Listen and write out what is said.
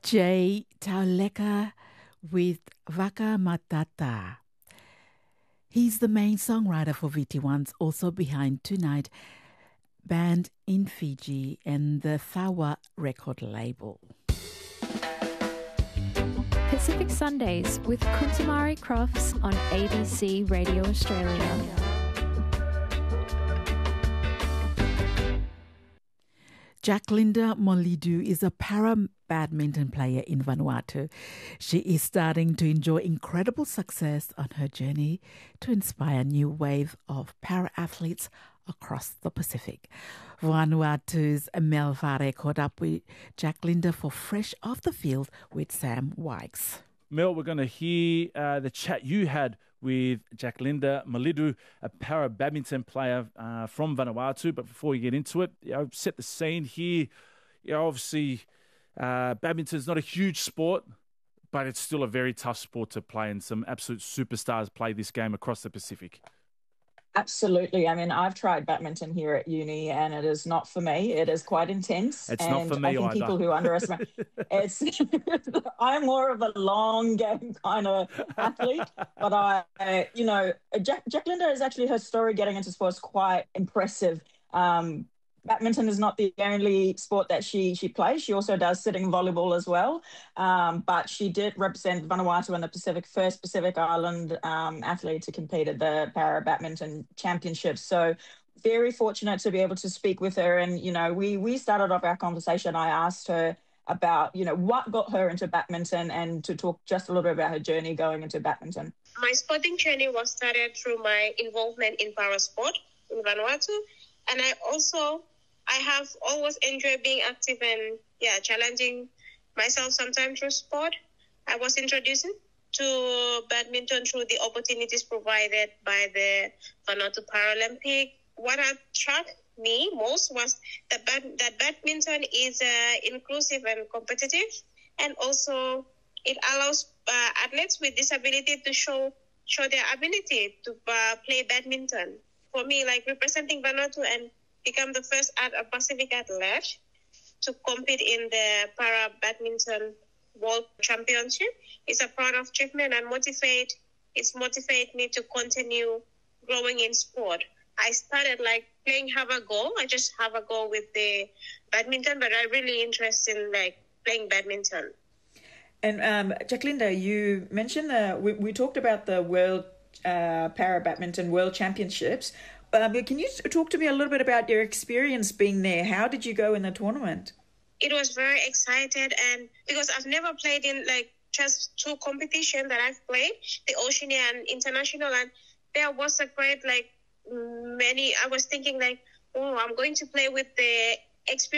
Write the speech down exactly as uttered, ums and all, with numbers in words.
Jay Tauleka with Vaka Matata. He's the main songwriter for V T one's also behind Tonight band in Fiji and the Thawa record label. Pacific Sundays with Kuntamari Crofts on A B C Radio Australia. Jacklinda Molidu is a para badminton player in Vanuatu. She is starting to enjoy incredible success on her journey to inspire a new wave of para athletes across the Pacific. Vanuatu's Mel Vare caught up with Jacklinda for Fresh Off the Field with Sam Wykes. Mel, we're going to hear uh, the chat you had with Jacklinda Molidu, a para badminton player uh, from Vanuatu. But before we get into it, you know, set the scene here. You know, obviously, uh, badminton is not a huge sport, but it's still a very tough sport to play, and some absolute superstars play this game across the Pacific. Absolutely. I mean, I've tried badminton here at uni and it is not for me. It is quite intense. It's and not for me I think either. people who underestimate it's I'm more of a long game kind of athlete. But I, I you know, Jack, Jacklinda is actually, her story getting into sports quite impressive. Um, Badminton is not the only sport that she she plays. She also does sitting volleyball as well. Um, but she did represent Vanuatu in the Pacific, first Pacific Island um, athlete to compete at the Para Badminton Championships. So very fortunate to be able to speak with her. And, you know, we we started off our conversation. I asked her about, you know, what got her into badminton and to talk just a little bit about her journey going into badminton. My sporting journey was started through my involvement in para sport in Vanuatu. And I also, I have always enjoyed being active and, yeah, challenging myself sometimes through sport. I was introduced to badminton through the opportunities provided by the Vanuatu Paralympic. What attracted me most was that, bad, that badminton is uh, inclusive and competitive, and also it allows uh, athletes with disability to show show their ability to uh, play badminton. For me, like representing Vanuatu and become the first at a Pacific athlete to compete in the Para Badminton World Championship is a proud achievement and motivate. It's motivate me to continue growing in sport. I started like playing have a go. I just have a go with the badminton, but I'm really interested in like playing badminton. And um, Jacklinda, you mentioned the we, we talked about the World uh, Para Badminton World Championships. Um, can you talk to me a little bit about your experience being there? How did you go in the tournament? It was very excited, and because I've never played in like just two competitions that I've played, the Oceania and International, and there was a great like many. I was thinking like, oh, I'm going to play with the experience.